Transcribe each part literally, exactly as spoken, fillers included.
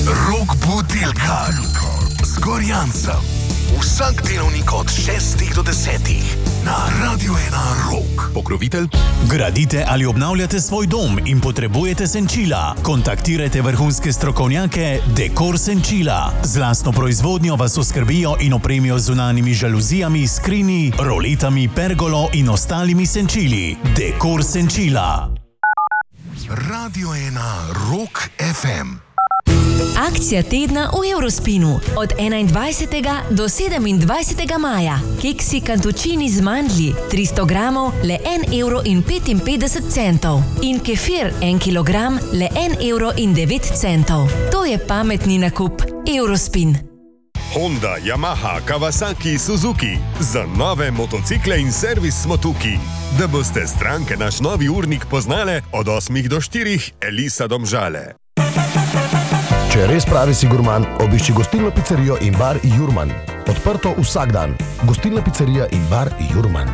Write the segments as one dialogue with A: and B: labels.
A: Rok budilka z Gorjancem. Vsak delovnik od šestih do desetih na Radio ena Rok.
B: Pokrovitelj?
C: Gradite ali obnavljate svoj dom in potrebujete senčila? Kontaktirajte vrhunske strokovnjake Dekor Senčila. Z lastno proizvodnjo vas oskrbijo in opremijo z zunanjimi žaluzijami, skrini, roletami, pergolo in ostalimi senčili. Dekor Senčila.
A: Radio ena Rok ef em.
D: Akcija tedna v Eurospinu od enaindvajsetega do sedemindvajsetega maja. Keksi kantučini z mandlji tristo gramov le en evro in petinpetdeset centov in kefir en kilogram le en evro in devet centov. To je pametni nakup. Eurospin.
E: Honda, Yamaha, Kawasaki, Suzuki. Za nove motocikle in servis smo tukaj. Da boste stranke naš novi urnik poznale od osmih do štirih, Elisa Domžale.
F: Če res pravi si gurman, obišči gostilno pizzerijo in bar Jurman. Odprto vsak dan. Gostilna pizzerija in bar Jurman.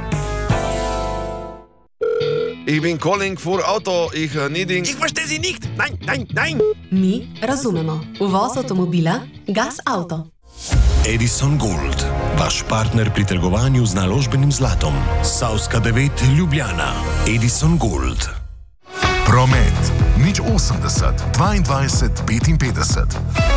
G: Ich bin calling for Auto, ich needing...
B: Ich verstehe Sie nicht! Nein, nein, nein!
H: Mi razumemo. Uvoz avtomobila, Gas Auto.
I: Edison Gold, vaš partner pri trgovanju z naložbenim zlatom. Savska devet, Ljubljana. Edison Gold.
A: Promet. Nič osemdeset, dvaindvajset, petinpetdeset.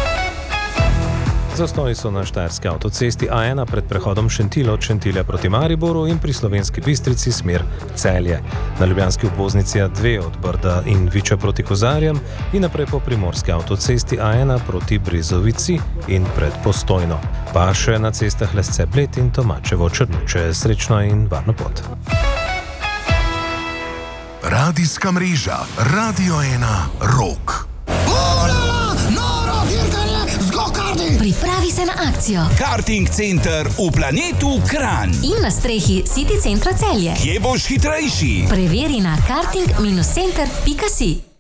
J: Zastoji so na štajerski avtocesti A ena pred prehodom Šentilj od Šentilja proti Mariboru in pri Slovenski Bistrici smer Celje. Na ljubljanski obvoznici A dve od Brda in Viča proti Kozarjem in naprej po primorski avtocesti A ena proti Brezovici in pred Postojno. Pa še na cestah Lesce Bled in Tomačevo Črnuče. Srečno in varno pot.
A: Radijska mreža Radio ena Rok.
B: Ulala, noro dirkanje z go-karti!
D: Pripravi se na akcijo.
B: Karting center v planetu Kranj.
D: In na strehi City centra Celje.
B: Kje boš hitrejši?
D: Preveri na karting dash center pika si.